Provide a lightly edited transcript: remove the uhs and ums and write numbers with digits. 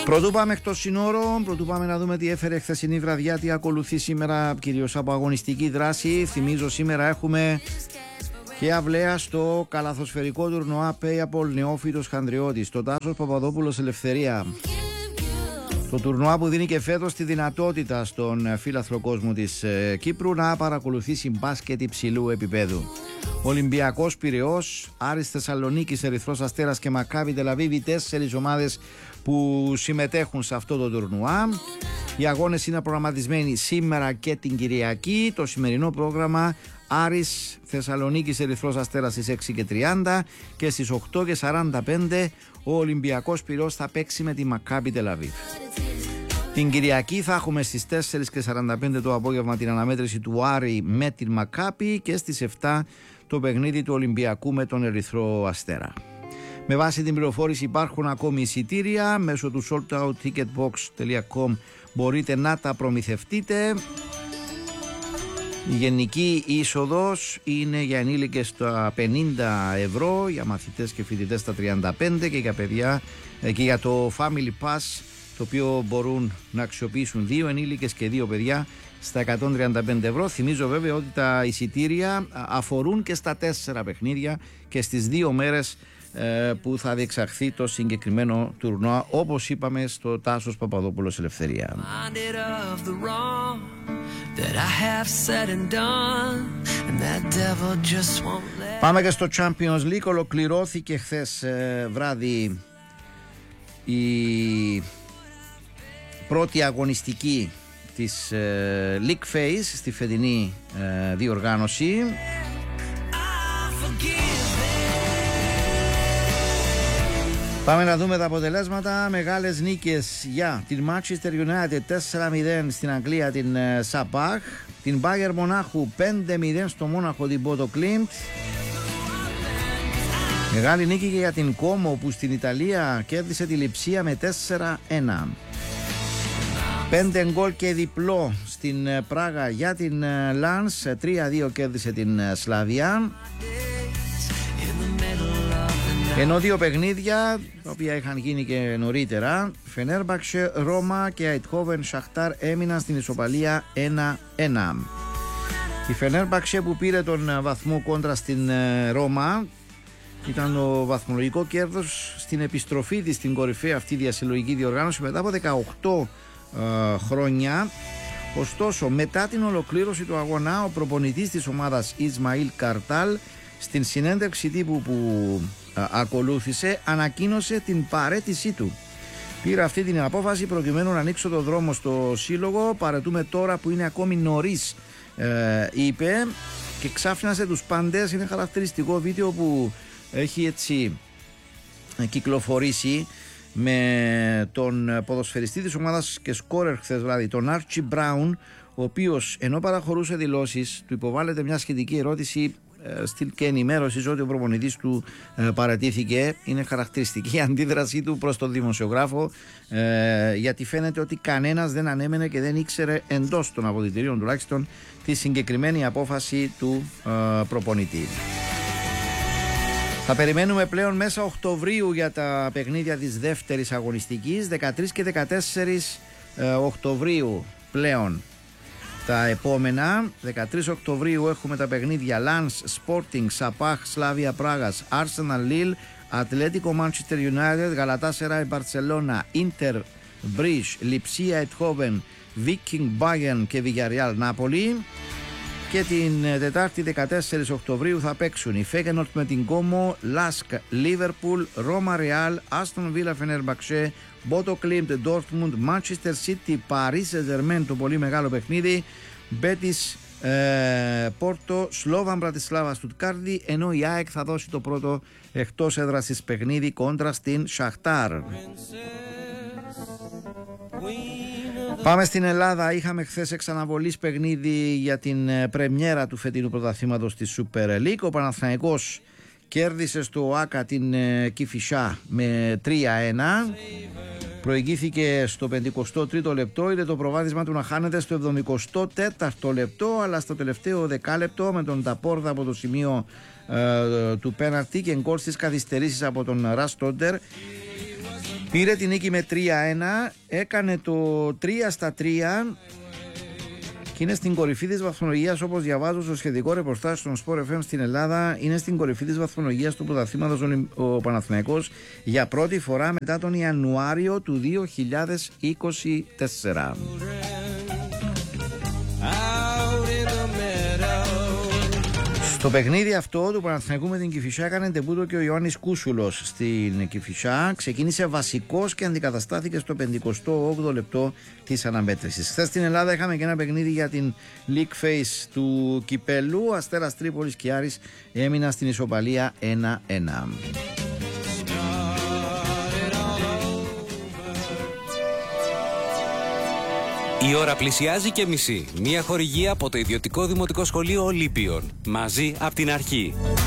Πρωτού πάμε εκτός συνόρων, πρωτού πάμε να δούμε τι έφερε χθεσινή βραδιά, τι ακολουθεί σήμερα κυρίως από αγωνιστική δράση. Θυμίζω σήμερα έχουμε και αυλαία στο καλαθοσφαιρικό τουρνουά Payable Νεόφυτος Χανδριώτης, το Τάσος Παπαδόπουλος Ελευθερία. Το τουρνουά που δίνει και φέτος τη δυνατότητα στον φύλαθρο κόσμο της Κύπρου να παρακολουθήσει μπάσκετ υψηλού επίπεδου. Ολυμπιακός Πειραιώς, Άρης Θεσσαλονίκης, Ερυθρός Αστέρας και Μακάβι Τελαβίβη, 4 ομάδες που συμμετέχουν σε αυτό το τουρνουά. Οι αγώνες είναι προγραμματισμένοι σήμερα και την Κυριακή. Το σημερινό πρόγραμμα: Άρης Θεσσαλονίκης, Ερυθρός Αστέρας στις 6:30 και στις 8:45 ο Ολυμπιακός Πειραιώς θα παίξει με τη Μακάβι Τελαβίβ. Την Κυριακή θα έχουμε στις 4:45 το απόγευμα την αναμέτρηση του Άρη με την Μακάπη και στις 7 το παιχνίδι του Ολυμπιακού με τον Ερυθρό Αστέρα. Με βάση την πληροφόρηση υπάρχουν ακόμη εισιτήρια. Μέσω του soldouttticketbox.com μπορείτε να τα προμηθευτείτε. Η γενική είσοδος είναι για ενήλικες στα 50 ευρώ, για μαθητές και φοιτητές στα 35 και για παιδιά και για το Family Pass, το οποίο μπορούν να αξιοποιήσουν 2 ενήλικες και 2 παιδιά στα 135 ευρώ. Θυμίζω βέβαια ότι τα εισιτήρια αφορούν και στα 4 παιχνίδια και στις 2 μέρες που θα διεξαχθεί το συγκεκριμένο τουρνουά, όπως είπαμε, στο Τάσος Παπαδόπουλος Ελευθερία. Πάμε και στο Champions League. Ολοκληρώθηκε χθες βράδυ η πρώτη αγωνιστική της League Phase στη φετινή διοργάνωση. Πάμε να δούμε τα αποτελέσματα. Μεγάλες νίκες για την Manchester United, 4-0 στην Αγγλία την Σαπάχ, την Bayern Μονάχου 5-0 στο Μόναχο την Bodo Glimt. Μεγάλη νίκη και για την Como που στην Ιταλία κέρδισε τη Λειψία με 4-1. 5 γκολ και διπλό στην Πράγα για την Λανς, 3-2 κέρδισε την Σλαβιά. Ενώ 2 παιχνίδια, τα οποία είχαν γίνει και νωρίτερα, Φενέρμπαξε, Ρώμα και Αιτχόβεν Σαχτάρ έμειναν στην ισοπαλία 1-1. Η Φενέρμπαξε που πήρε τον βαθμό κόντρα στην Ρώμα, ήταν το βαθμολογικό κέρδος στην επιστροφή της στην κορυφαία αυτή διασυλλογική διοργάνωση μετά από 18 χρόνια. Ωστόσο, μετά την ολοκλήρωση του αγώνα, ο προπονητής της ομάδας Ισμαήλ Καρτάλ στην συνέντευξη τύπου που ακολούθησε ανακοίνωσε την παραίτησή του. Πήρε αυτή την απόφαση προκειμένου να ανοίξω το δρόμο στο σύλλογο. Παρετούμε τώρα που είναι ακόμη νωρίς, είπε, και ξάφνιασε τους πάντες. Είναι χαρακτηριστικό βίντεο που έχει έτσι κυκλοφορήσει με τον ποδοσφαιριστή της ομάδας και σκόρερ χθες βράδυ, τον Άρτσι Μπράουν, ο οποίος ενώ παραχωρούσε δηλώσεις του υποβάλλεται μια σχετική ερώτηση και ενημέρωση ότι ο προπονητής του παρατήθηκε. Είναι χαρακτηριστική η αντίδρασή του προς τον δημοσιογράφο, γιατί φαίνεται ότι κανένας δεν ανέμενε και δεν ήξερε εντός των αποδυτηρίων τουλάχιστον τη συγκεκριμένη απόφαση του προπονητή. Θα περιμένουμε πλέον μέσα Οκτωβρίου για τα παιχνίδια της δεύτερης αγωνιστικής, 13 και 14 Οκτωβρίου πλέον. Τα επόμενα, 13 Οκτωβρίου έχουμε τα παιχνίδια Lens, Sporting, Σαπάχ, Σλάβια Πράγας, Arsenal Lille, Ατλέτικο Manchester United, Galatasaray Barcelona, Inter Bruges, Λειψία Eindhoven, Viking Bayern και Villarreal Νάπολη. Και την Τετάρτη 14 Οκτωβρίου θα παίξουν η Feyenoord με την Como, Lask, Liverpool, Roma Real, Aston Villa Fenerbahce, Bodo Glimt, Dortmund, Manchester City, Paris Saint-Germain, το πολύ μεγάλο παιχνίδι, Betis, Porto, Slovan Bratislava, Stuttgart, ενώ η ΑΕΚ θα δώσει το πρώτο εκτός έδρας της παιχνίδι κόντρα στην Σαχτάρ. Πάμε στην Ελλάδα. Είχαμε χθες εξαναβολής παιχνίδι για την πρεμιέρα του φετινού πρωταθλήματος της Super League. Ο Παναθηναϊκός κέρδισε στο ΟΑΚΑ την Κηφισιά με 3-1. Προηγήθηκε στο 53ο λεπτό, είδε το προβάδισμα του να χάνεται στο 74ο λεπτό, αλλά στο τελευταίο δεκάλεπτο με τον Ταπόρδα από το σημείο του πέναρτη και γκολ στις καθυστερήσεις από τον Ραστόντερ Πήρε την νίκη με 3-1, έκανε το 3-3 και είναι στην κορυφή της βαθμολογίας, όπως διαβάζω στο σχετικό ρεπορτάζ στον Sport FM στην Ελλάδα. Είναι στην κορυφή της βαθμολογίας του πρωταθλήματος ο Παναθηναϊκός για πρώτη φορά μετά τον Ιανουάριο του 2024. Στο παιχνίδι αυτό του Παναθηναϊκού με την Κηφισιά έκανε ντεμπούτο και ο Ιωάννης Κούσουλος στην Κηφισιά. Ξεκίνησε βασικός και αντικαταστάθηκε στο 58ο λεπτό της αναμέτρησης. Χθες στην Ελλάδα είχαμε και ένα παιχνίδι για την League Phase του Κυπέλλου. Αστέρας Τρίπολης και Άρης έμειναν στην ισοπαλία 1-1. Η ώρα πλησιάζει και μισή. Μια χορηγία από το Ιδιωτικό Δημοτικό Σχολείο Ολύμπιων. Μαζί από την αρχή.